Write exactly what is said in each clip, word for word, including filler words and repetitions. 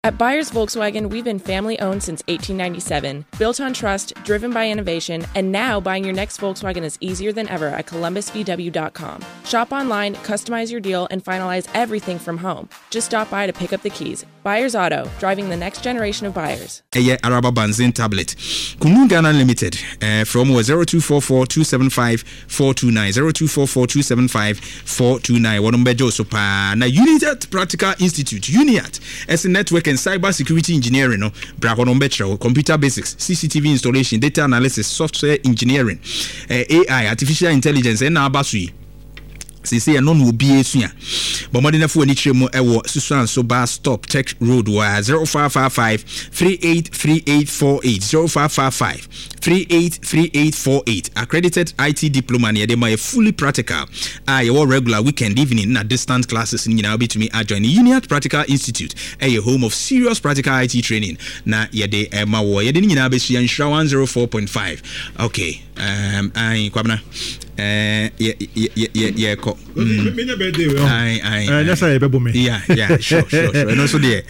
At Buyers Volkswagen, we've been family-owned since eighteen ninety-seven, built on trust, driven by innovation, and now buying your next Volkswagen is easier than ever at columbus v w dot com. Shop online, customize your deal, and finalize everything from home. Just stop by to pick up the keys. Buyers Auto, driving the next generation of buyers. Eye Araba Banzin tablet. Kunu Ghana Limited. Uh, from zero two four four two seven five four two nine zero two four four two seven five four two nine. Wonombejo sopa na Uniat Practical Institute. Uniat as a network and cyber security engineering. No, Brahonombetra, computer basics, C C T V installation, data analysis, software engineering, uh, A I, artificial intelligence, and Abasui. Say say no will be a sua. But more than a four nitrimo ewo Susan so bar stop tech road wire zero five five five three eight three eight four eight zero five five five three eight three eight four eight. Accredited I T diploma near them are fully practical. I your regular weekend evening na distant classes in Yinabi to me I join the Uniat Practical Institute, a home of serious practical I T training. Na yede ema wo yede Yinabi Shra one zero four point five. Okay. Um I kwabna uh yeah yeah yeah yeah ko menya birthday we I I uh just say bebo me yeah yeah sure sure sure and also there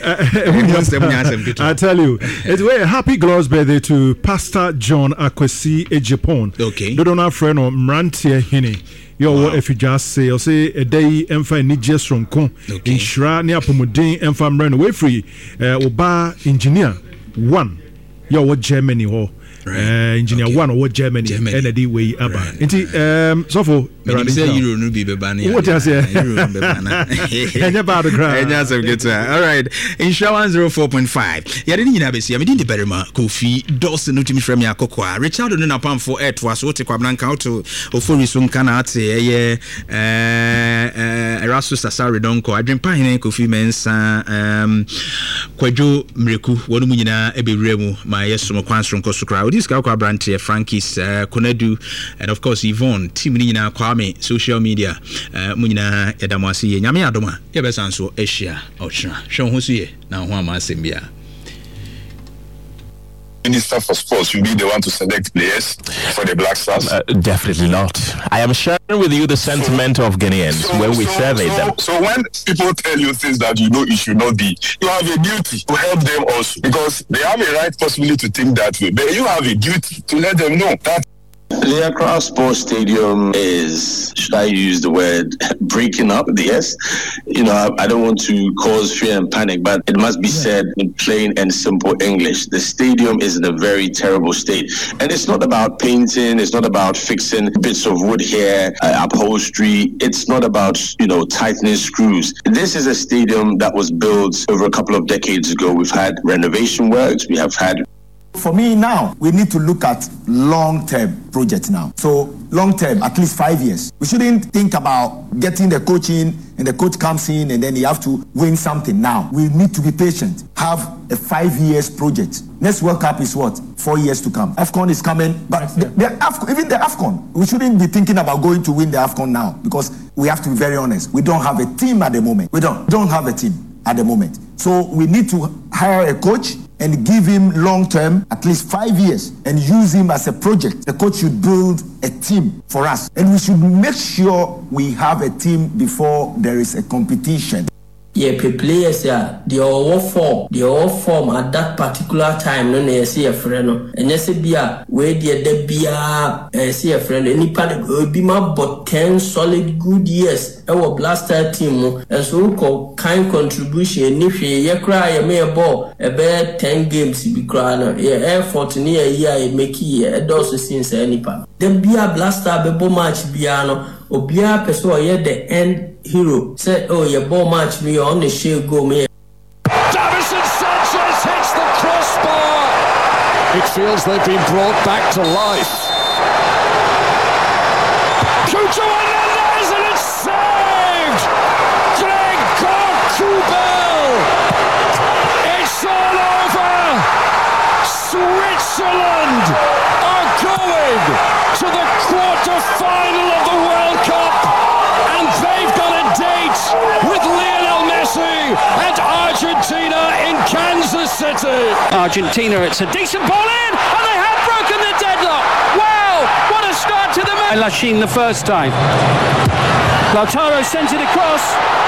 I tell you it's a happy glorious birthday to Pastor John Akwesi Ejipon. Okay, do not friend or Mrantie Hine. Yo, wow. If you just say, or say a day and find need just from Con in Shra near Pomodin and from run away free, uh, Oba engineer one. Yo, what Germany or right. uh, engineer okay. one or what Germany, Germany. And a D way about. Right. Um, so for Euro no be bebani. What I say? Euro bebana. And about the crowd. And that's a good time. All right. In Shra one zero four point five. Ya didn't you know be see. I mean the Berima Kofi Dawson no timi from ya kokwa. Richard no na pam for air was what kwa blanca to ofori sun kana ate eh eh Erastus Asare donko. Adwen pa hene Kofi mensa um Kwadwo Mreku wonu mu nyina ebewura mu ma yesom kwansron kosukra. Odis ka kwa branche Frankis uh, Konadu and of course Yvonne team ni nyina kwa me social media uh, mu nyina yadamwase ye nyame adoma ye besan so ehia ochra hwe ho so ye na ho ama asembia. Minister for Sports will be the one to select players for the Black Stars? Uh, definitely not. I am sharing with you the sentiment so, of Ghanaians so, when we so, survey so, them. So when people tell you things that you know it should not be, you have a duty to help them also, because they have a right possibly to think that way, but you have a duty to let them know that the Accra Sports Stadium is, should I use the word, breaking up? Yes. You know, I, I don't want to cause fear and panic, but it must be said in plain and simple English. The stadium is in a very terrible state. And it's not about painting. It's not about fixing bits of wood here, uh, upholstery. It's not about, you know, tightening screws. This is a stadium that was built over a couple of decades ago. We've had renovation works. We have had For me now, we need to look at long-term projects now. So long-term, at least five years. We shouldn't think about getting the coach in and the coach comes in and then you have to win something now. We need to be patient. Have a five years project. Next World Cup is what? Four years to come. AFCON is coming, but the, the AFCON, even the AFCON, we shouldn't be thinking about going to win the AFCON now because we have to be very honest. We don't have a team at the moment. We don't, don't have a team at the moment. So we need to hire a coach and give him long-term, at least five years, and use him as a project. The coach should build a team for us. And we should make sure we have a team before there is a competition. Yeah, players yeah, they all form, they all form at that particular time. No, they see a friend, and yes, be a where they be a see a friend. Any part will be my but ten solid good years. Our blaster team, and so called kind contribution. If you cry, you may a ball about ten games be crying. Yeah, effort near a year make it a dose since any part. Then be a blaster bebo match piano. Obia person here the end hero said, "Oh, your ball match me on the shield go me." Davison Sanchez hits the crossbar. It feels they've been brought back to life. Cucho Hernandez and it's saved. Gregor Kubel. It's all over. Switzerland are going to the quarter-final of the World Cup, and they've got a date with Lionel Messi and Argentina in Kansas City. Argentina, it's a decent ball in, and they have broken the deadlock. Wow, what a start to the match. Lachine the first time. Lautaro sent it across.